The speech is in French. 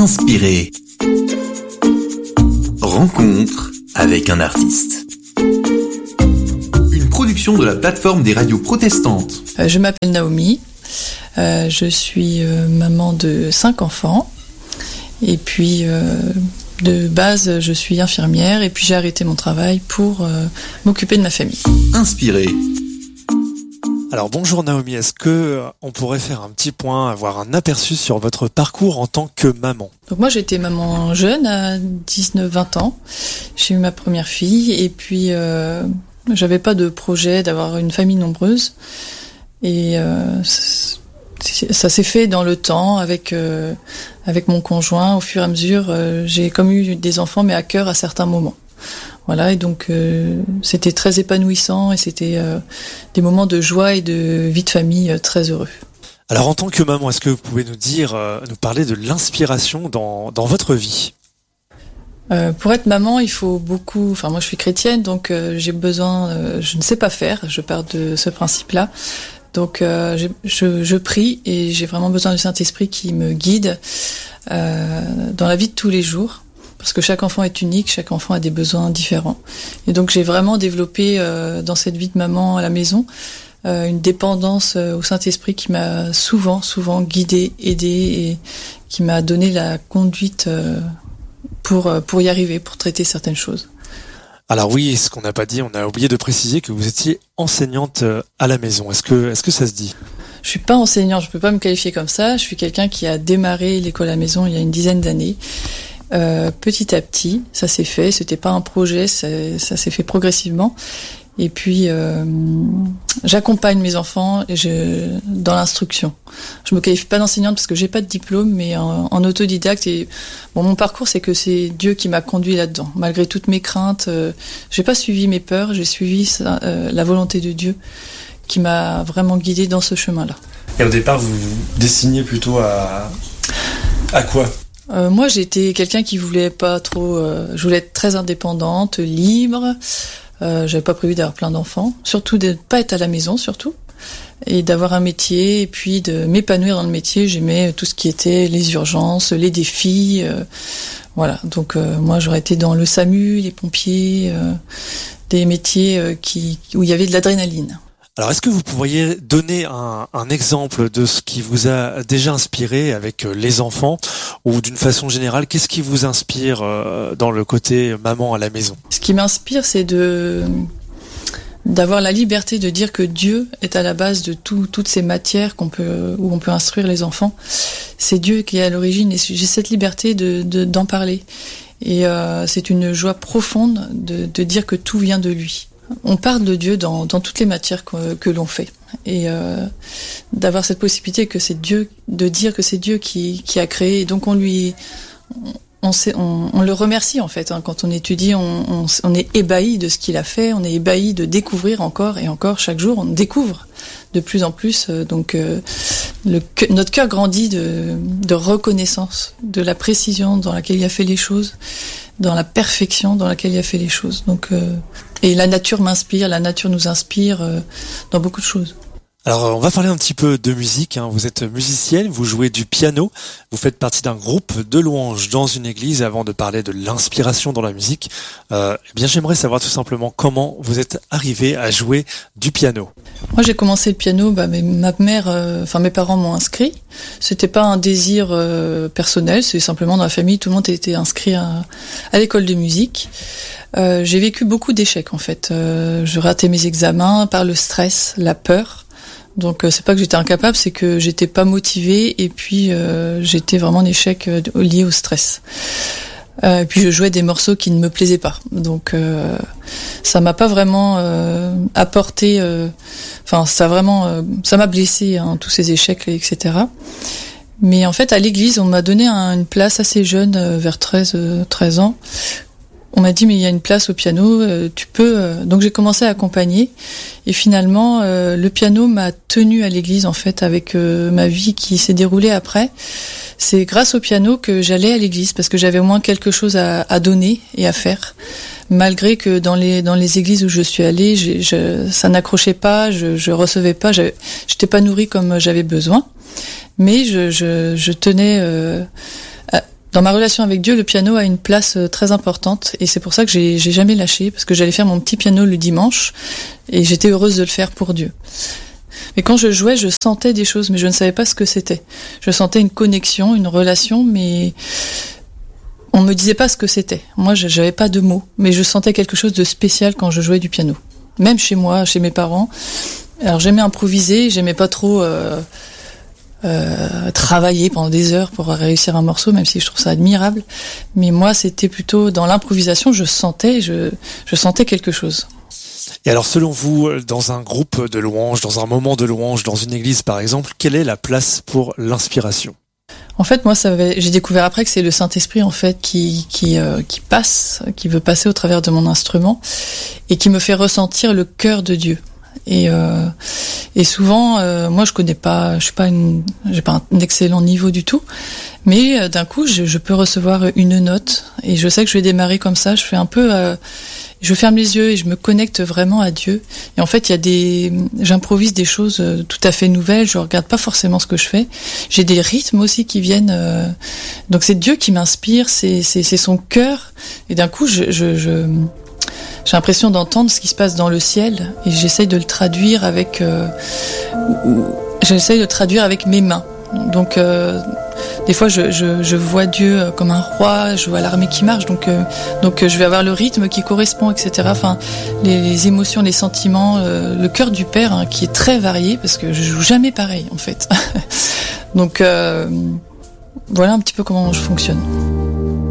Inspiré. Rencontre avec un artiste. Une production de la plateforme des radios protestantes. Je m'appelle Naomi. Je suis maman de 5 enfants. Et puis, de base, je suis infirmière. Et puis, j'ai arrêté mon travail pour m'occuper de ma famille. Inspiré. Alors bonjour Naomi, est-ce que on pourrait faire un petit point, avoir un aperçu sur votre parcours en tant que maman ? Donc moi j'étais maman jeune, à 19-20 ans. J'ai eu ma première fille et puis j'avais pas de projet d'avoir une famille nombreuse. Et ça s'est fait dans le temps avec mon conjoint. Au fur et à mesure, j'ai comme eu des enfants mais à cœur à certains moments. Voilà, et donc c'était très épanouissant et c'était des moments de joie et de vie de famille très heureux. Alors en tant que maman, est-ce que vous pouvez nous parler de l'inspiration dans votre vie ? Pour être maman, il faut beaucoup... Enfin, moi je suis chrétienne, donc j'ai besoin... je ne sais pas faire, je pars de ce principe-là. Donc je prie et j'ai vraiment besoin du Saint-Esprit qui me guide dans la vie de tous les jours. Parce que chaque enfant est unique, chaque enfant a des besoins différents. Et donc j'ai vraiment développé dans cette vie de maman à la maison une dépendance au Saint-Esprit qui m'a souvent guidée, aidée et qui m'a donné la conduite pour y arriver, pour traiter certaines choses. Alors oui, ce qu'on n'a pas dit, on a oublié de préciser que vous étiez enseignante à la maison. Est-ce que ça se dit ? Je suis pas enseignante, je peux pas me qualifier comme ça. Je suis quelqu'un qui a démarré l'école à la maison il y a une dizaine d'années. Petit à petit, ça s'est fait. C'était pas un projet, ça s'est fait progressivement. Et puis, j'accompagne mes enfants dans l'instruction. Je me qualifie pas d'enseignante parce que j'ai pas de diplôme, mais en autodidacte. Et bon, mon parcours, c'est que c'est Dieu qui m'a conduit là-dedans. Malgré toutes mes craintes, j'ai pas suivi mes peurs, j'ai suivi la volonté de Dieu qui m'a vraiment guidée dans ce chemin-là. Et au départ, vous vous destiniez plutôt à quoi ? Moi, j'étais quelqu'un qui voulait pas trop... je voulais être très indépendante, libre. J'avais pas prévu d'avoir plein d'enfants. Surtout de pas être à la maison, surtout. Et d'avoir un métier, et puis de m'épanouir dans le métier. J'aimais tout ce qui était les urgences, les défis. Voilà. Donc, moi, j'aurais été dans le SAMU, les pompiers, des métiers où il y avait de l'adrénaline. Alors, est-ce que vous pourriez donner un exemple de ce qui vous a déjà inspiré avec les enfants ou d'une façon générale, qu'est-ce qui vous inspire dans le côté maman à la maison ? Ce qui m'inspire, c'est d'avoir la liberté de dire que Dieu est à la base de toutes ces matières où on peut instruire les enfants. C'est Dieu qui est à l'origine et j'ai cette liberté d'en parler. Et c'est une joie profonde de dire que tout vient de lui. On parle de Dieu dans toutes les matières que l'on fait. Et d'avoir cette possibilité que c'est Dieu, de dire que c'est Dieu qui a créé. Et donc on le remercie en fait. Hein. Quand on étudie, on est ébahi de ce qu'il a fait. On est ébahi de découvrir encore et encore chaque jour. On découvre de plus en plus. Donc notre cœur grandit de reconnaissance, de la précision dans laquelle il a fait les choses, dans la perfection dans laquelle il a fait les choses. Donc et la nature m'inspire, la nature nous inspire dans beaucoup de choses. Alors, on va parler un petit peu de musique. Hein. Vous êtes musicienne, vous jouez du piano, vous faites partie d'un groupe de louanges dans une église. Avant de parler de l'inspiration dans la musique, j'aimerais savoir tout simplement comment vous êtes arrivée à jouer du piano. Moi, j'ai commencé le piano, mes parents m'ont inscrit. C'était pas un désir personnel, c'est simplement dans la famille, tout le monde était inscrit à l'école de musique. J'ai vécu beaucoup d'échecs en fait. Je ratais mes examens par le stress, la peur. Donc c'est pas que j'étais incapable, c'est que j'étais pas motivée et puis j'étais vraiment en échec lié au stress. Et puis je jouais des morceaux qui ne me plaisaient pas. Donc ça m'a pas vraiment apporté ça m'a blessée tous ces échecs etc. Mais en fait à l'église, on m'a donné une place assez jeune vers 13 ans. On m'a dit mais il y a une place au piano, tu peux. Donc j'ai commencé à accompagner et finalement le piano m'a tenue à l'église en fait avec ma vie qui s'est déroulée après. C'est grâce au piano que j'allais à l'église parce que j'avais au moins quelque chose à donner et à faire. Malgré que dans les églises où je suis allée, ça n'accrochait pas, je recevais pas, j'étais pas nourrie comme j'avais besoin. Mais je tenais Dans ma relation avec Dieu, le piano a une place très importante et c'est pour ça que j'ai jamais lâché, parce que j'allais faire mon petit piano le dimanche et j'étais heureuse de le faire pour Dieu. Mais quand je jouais, je sentais des choses, mais je ne savais pas ce que c'était. Je sentais une connexion, une relation, mais on me disait pas ce que c'était. Moi, j'avais pas de mots, mais je sentais quelque chose de spécial quand je jouais du piano. Même chez moi, chez mes parents. Alors j'aimais improviser, j'aimais pas trop travailler pendant des heures pour réussir un morceau, même si je trouve ça admirable. Mais moi, c'était plutôt dans l'improvisation, je sentais quelque chose. Et alors, selon vous, dans un groupe de louanges, dans un moment de louange, dans une église par exemple, quelle est la place pour l'inspiration ? En fait, moi, j'ai découvert après que c'est le Saint-Esprit en fait qui veut passer au travers de mon instrument et qui me fait ressentir le cœur de Dieu. Et souvent, moi, j'ai pas un excellent niveau du tout, mais d'un coup, je peux recevoir une note et je sais que je vais démarrer comme ça. Je fais un peu, je ferme les yeux et je me connecte vraiment à Dieu. Et en fait, j'improvise des choses tout à fait nouvelles. Je regarde pas forcément ce que je fais. J'ai des rythmes aussi qui viennent. Donc c'est Dieu qui m'inspire, c'est son cœur. Et d'un coup, j'ai l'impression d'entendre ce qui se passe dans le ciel et j'essaye de le traduire avec mes mains. Donc des fois je vois Dieu comme un roi, je vois l'armée qui marche, donc je vais avoir le rythme qui correspond, etc. Enfin les émotions, les sentiments, le cœur du Père qui est très varié parce que je joue jamais pareil en fait. Donc voilà un petit peu comment je fonctionne.